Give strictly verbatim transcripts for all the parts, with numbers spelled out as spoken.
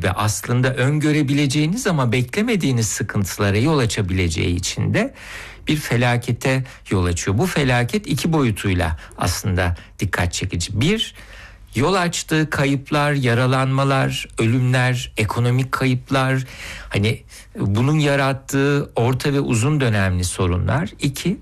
gibi aslında öngörebileceğiniz ama beklemediğiniz sıkıntılara yol açabileceği için de bir felakete yol açıyor. Bu felaket iki boyutuyla aslında dikkat çekici. Bir, yol açtığı kayıplar, yaralanmalar, ölümler, ekonomik kayıplar, hani bunun yarattığı orta ve uzun dönemli sorunlar. İki,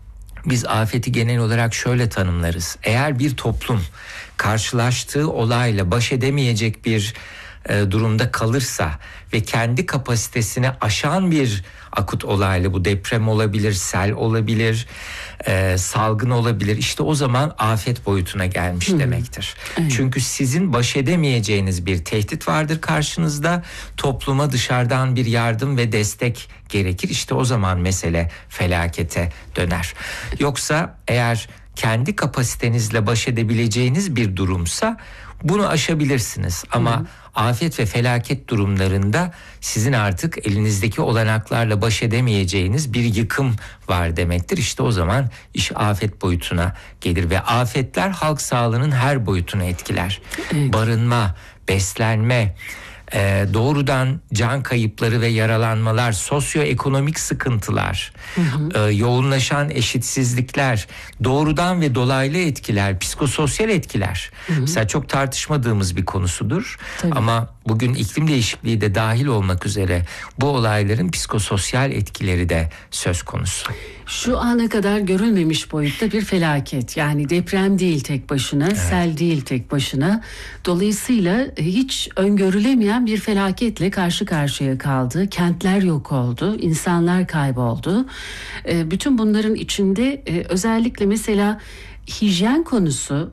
biz afeti genel olarak şöyle tanımlarız. Eğer bir toplum karşılaştığı olayla baş edemeyecek bir e, durumda kalırsa ve kendi kapasitesini aşan bir akut olayla, bu deprem olabilir, sel olabilir, e, salgın olabilir, işte o zaman afet boyutuna gelmiş hmm. demektir. Evet. Çünkü sizin baş edemeyeceğiniz bir tehdit vardır karşınızda, topluma dışarıdan bir yardım ve destek gerekir. İşte o zaman mesele felakete döner. Yoksa eğer kendi kapasitenizle baş edebileceğiniz bir durumsa bunu aşabilirsiniz. Ama hmm. afet ve felaket durumlarında sizin artık elinizdeki olanaklarla baş edemeyeceğiniz bir yıkım var demektir. İşte o zaman iş afet boyutuna gelir ve afetler halk sağlığının her boyutunu etkiler. Evet. Barınma, beslenme, Ee, doğrudan can kayıpları ve yaralanmalar, sosyoekonomik sıkıntılar, hı hı. E, yoğunlaşan eşitsizlikler, doğrudan ve dolaylı etkiler, psikososyal etkiler. Hı hı. Mesela çok tartışmadığımız bir konusudur. Tabii. Ama bugün iklim değişikliği de dahil olmak üzere bu olayların psikososyal etkileri de söz konusu. Şu ana kadar görülmemiş boyutta bir felaket. Yani deprem değil tek başına, evet. sel değil tek başına. Dolayısıyla hiç öngörülemeyen bir felaketle karşı karşıya kaldı. Kentler yok oldu, insanlar kayboldu. Bütün bunların içinde özellikle mesela hijyen konusu,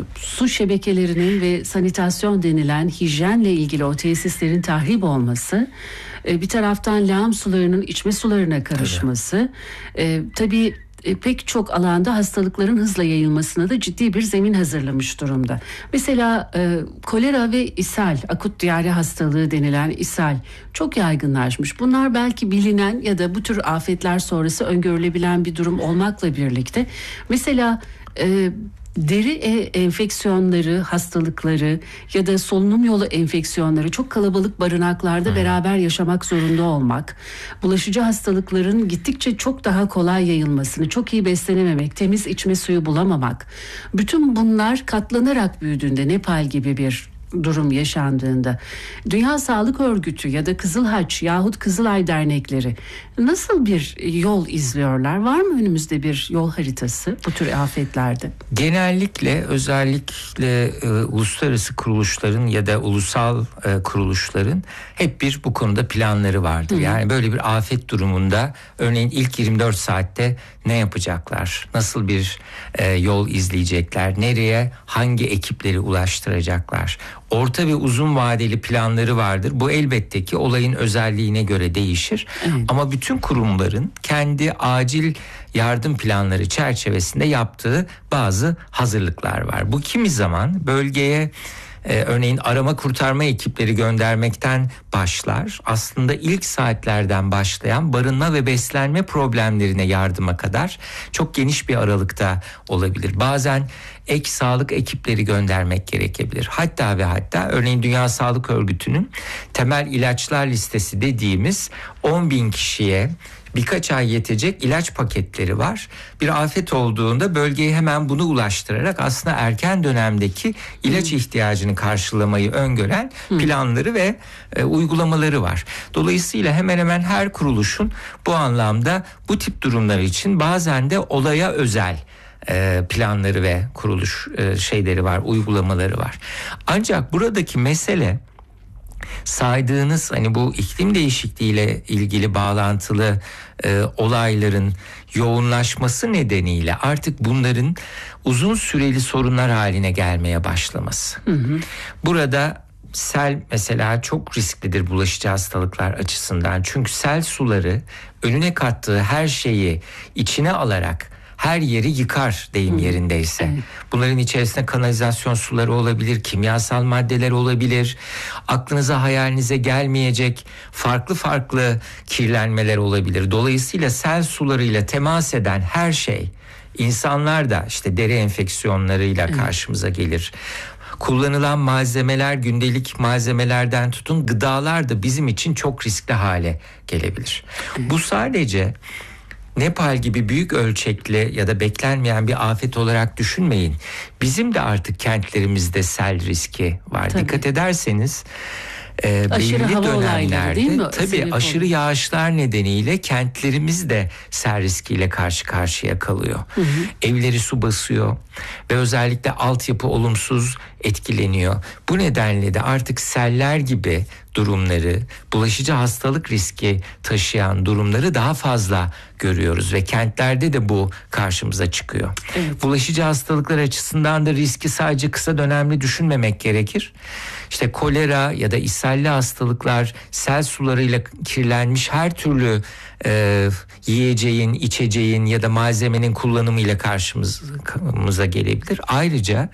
su şebekelerinin ve sanitasyon denilen hijyenle ilgili o tesislerin tahrip olması, bir taraftan lağım sularının içme sularına karışması, tabii, tabii pek çok alanda hastalıkların hızla yayılmasına da ciddi bir zemin hazırlamış durumda. Mesela e, kolera ve ishal, akut diyare hastalığı denilen ishal çok yaygınlaşmış. Bunlar belki bilinen ya da bu tür afetler sonrası öngörülebilen bir durum olmakla birlikte mesela e, deri enfeksiyonları, hastalıkları ya da solunum yolu enfeksiyonları çok kalabalık barınaklarda hmm. beraber yaşamak zorunda olmak, bulaşıcı hastalıkların gittikçe çok daha kolay yayılmasını, çok iyi beslenememek, temiz içme suyu bulamamak, bütün bunlar katlanarak büyüdüğünde Nepal gibi bir durum yaşandığında Dünya Sağlık Örgütü ya da Kızıl Haç yahut Kızılay dernekleri nasıl bir yol izliyorlar? Var mı önümüzde bir yol haritası bu tür afetlerde? Genellikle özellikle e, uluslararası kuruluşların ya da ulusal e, kuruluşların hep bir bu konuda planları vardır. Hı. Yani böyle bir afet durumunda örneğin ilk yirmi dört saatte ne yapacaklar? Nasıl bir e, yol izleyecekler? Nereye hangi ekipleri ulaştıracaklar? Orta ve uzun vadeli planları vardır. Bu elbette ki olayın özelliğine göre değişir. Evet. Ama bütün kurumların kendi acil yardım planları çerçevesinde yaptığı bazı hazırlıklar var. Bu kimi zaman bölgeye Ee, örneğin arama kurtarma ekipleri göndermekten başlar. Aslında ilk saatlerden başlayan barınma ve beslenme problemlerine yardıma kadar çok geniş bir aralıkta olabilir. Bazen ek sağlık ekipleri göndermek gerekebilir. Hatta ve hatta örneğin Dünya Sağlık Örgütü'nün temel ilaçlar listesi dediğimiz on bin kişiye birkaç ay yetecek ilaç paketleri var. Bir afet olduğunda bölgeye hemen bunu ulaştırarak aslında erken dönemdeki ilaç hmm. ihtiyacını karşılamayı öngören hmm. planları ve e, uygulamaları var. Dolayısıyla hemen hemen her kuruluşun bu anlamda bu tip durumlar için bazen de olaya özel e, planları ve kuruluş e, şeyleri var, uygulamaları var. Ancak buradaki mesele saydığınız hani bu iklim değişikliğiyle ilgili bağlantılı e, olayların yoğunlaşması nedeniyle artık bunların uzun süreli sorunlar haline gelmeye başlaması. Hı hı. Burada sel mesela çok risklidir bulaşıcı hastalıklar açısından. Çünkü sel suları önüne kattığı her şeyi içine alarak her yeri yıkar deyim yerindeyse. Evet. Bunların içerisinde kanalizasyon suları olabilir, kimyasal maddeler olabilir. Aklınıza hayalinize gelmeyecek farklı farklı kirlenmeler olabilir. Dolayısıyla sel sularıyla temas eden her şey, insanlar da işte deri enfeksiyonlarıyla karşımıza gelir. kullanılan malzemeler, gündelik malzemelerden tutun gıdalar da bizim için çok riskli hale gelebilir. Bu sadece Nepal gibi büyük ölçekli ya da beklenmeyen bir afet olarak düşünmeyin. Bizim de artık kentlerimizde sel riski var. Tabii. Dikkat ederseniz e, aşırı belirli hava olayları değil mi? dönemlerde tabii Sebep aşırı oluyor. yağışlar nedeniyle kentlerimiz de sel riskiyle karşı karşıya kalıyor. Hı hı. Evleri su basıyor ve özellikle altyapı olumsuz etkileniyor. Bu nedenle de artık seller gibi durumları, bulaşıcı hastalık riski taşıyan durumları daha fazla görüyoruz ve kentlerde de bu karşımıza çıkıyor. Evet. Bulaşıcı hastalıklar açısından da riski sadece kısa dönemli düşünmemek gerekir. İşte kolera ya da ishalli hastalıklar, sel sularıyla kirlenmiş her türlü e, yiyeceğin, içeceğin ya da malzemenin kullanımıyla karşımıza gelebilir. Ayrıca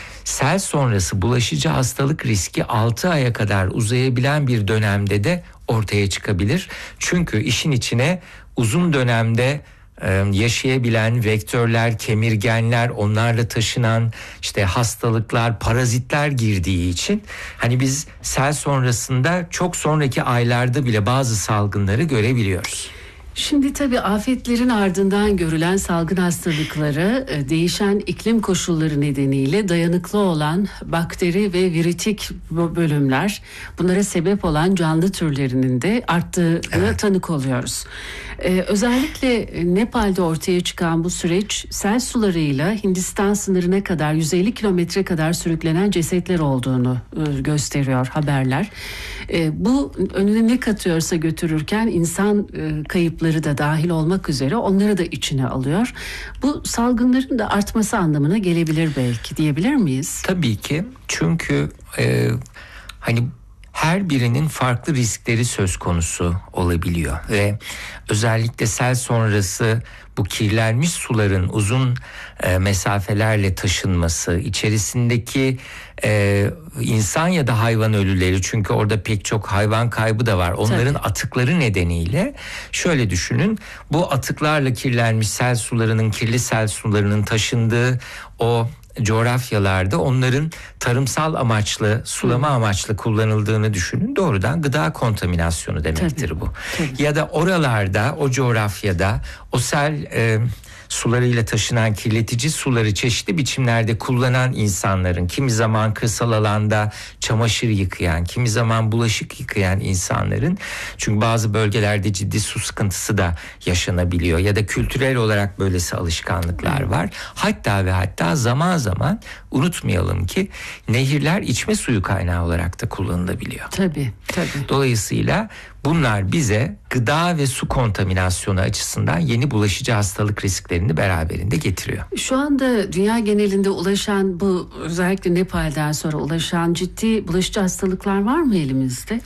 sel sonrası bulaşıcı hastalık riski altı aya kadar uzayabilen bir dönemde de ortaya çıkabilir. Çünkü işin içine uzun dönemde yaşayabilen vektörler, kemirgenler, onlarla taşınan işte hastalıklar, parazitler girdiği için hani biz sel sonrasında çok sonraki aylarda bile bazı salgınları görebiliyoruz. Şimdi tabii afetlerin ardından görülen salgın hastalıkları değişen iklim koşulları nedeniyle dayanıklı olan bakteri ve viritik bölümler, bunlara sebep olan canlı türlerinin de arttığına evet. tanık oluyoruz. Ee, özellikle Nepal'de ortaya çıkan bu süreç sel sularıyla Hindistan sınırına kadar yüz elli kilometre kadar sürüklenen cesetler olduğunu e, gösteriyor haberler. E, bu önüne ne katıyorsa götürürken insan e, kayıpları da dahil olmak üzere onları da içine alıyor. Bu salgınların da artması anlamına gelebilir belki, diyebilir miyiz? Tabii ki, çünkü e, hani her birinin farklı riskleri söz konusu olabiliyor ve özellikle sel sonrası bu kirlenmiş suların uzun e, mesafelerle taşınması, içerisindeki e, insan ya da hayvan ölüleri, çünkü orada pek çok hayvan kaybı da var. Onların Tabii. atıkları nedeniyle şöyle düşünün, bu atıklarla kirlenmiş sel sularının, kirli sel sularının taşındığı o coğrafyalarda onların tarımsal amaçlı, sulama Hı. amaçlı kullanıldığını düşünün. Doğrudan gıda kontaminasyonu demektir Tabii. bu. Tabii. Ya da oralarda, o coğrafyada o sel e, sularıyla taşınan kirletici suları çeşitli biçimlerde kullanan insanların, kimi zaman kırsal alanda çamaşır yıkayan, kimi zaman bulaşık yıkayan insanların, çünkü bazı bölgelerde ciddi su sıkıntısı da yaşanabiliyor ya da kültürel olarak böylesi alışkanlıklar var. Hatta ve hatta zaman zaman unutmayalım ki nehirler içme suyu kaynağı olarak da kullanılabiliyor. Tabii, tabii. Dolayısıyla bunlar bize gıda ve su kontaminasyonu açısından yeni bulaşıcı hastalık risklerini beraberinde getiriyor. Şu anda dünya genelinde ulaşan, bu özellikle Nepal'den sonra ulaşan ciddi bulaşıcı hastalıklar var mı elimizde?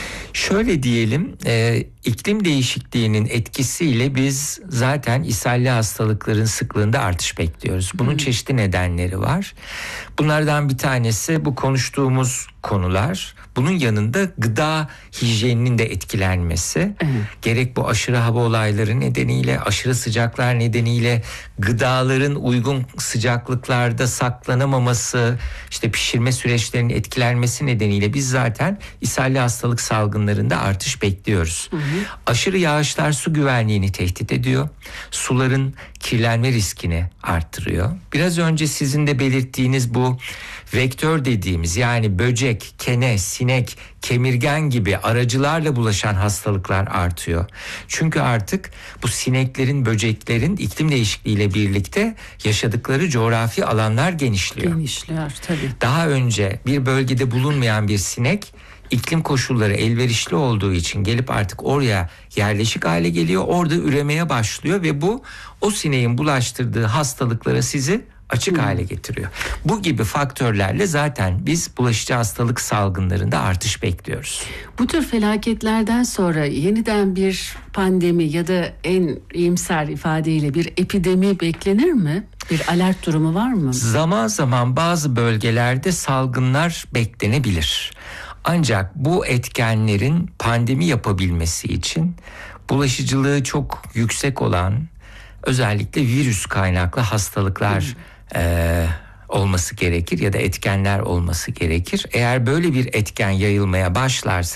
Şöyle diyelim, e, iklim değişikliğinin etkisiyle biz zaten ishalli hastalıkların sıklığında artış bekliyoruz. Bunun hmm. çeşitli nedenleri var. Bunlardan bir tanesi bu konuştuğumuz konular. Bunun yanında gıda hijyeninin de etkilenmesi. Hmm. Gerek bu aşırı hava olayları nedeniyle, aşırı sıcaklar nedeniyle gıdaların uygun sıcaklıklarda saklanamaması, işte pişirme süreçlerinin etkilenmesi nedeniyle biz zaten ishalli hastalık salgınlarında artış bekliyoruz. Hı hı. Aşırı yağışlar su güvenliğini tehdit ediyor. Suların kirlenme riskini arttırıyor. Biraz önce sizin de belirttiğiniz bu vektör dediğimiz, yani böcek, kene, sinek, kemirgen gibi aracılarla bulaşan hastalıklar artıyor. Çünkü artık bu sineklerin, böceklerin iklim değişikliğiyle birlikte yaşadıkları coğrafi alanlar genişliyor. Genişliyor tabii. Daha önce bir bölgede bulunmayan bir sinek, iklim koşulları elverişli olduğu için gelip artık oraya yerleşik hale geliyor. Orada üremeye başlıyor ve bu o sineğin bulaştırdığı hastalıklara sizi açık hmm. hale getiriyor. Bu gibi faktörlerle zaten biz bulaşıcı hastalık salgınlarında artış bekliyoruz. Bu tür felaketlerden sonra yeniden bir pandemi ya da en iyimser ifadeyle bir epidemi beklenir mi? Bir alert durumu var mı? Zaman zaman bazı bölgelerde salgınlar beklenebilir. Ancak bu etkenlerin pandemi yapabilmesi için bulaşıcılığı çok yüksek olan özellikle virüs kaynaklı hastalıklar hmm. e, olması gerekir ya da etkenler olması gerekir. Eğer böyle bir etken yayılmaya başlarsa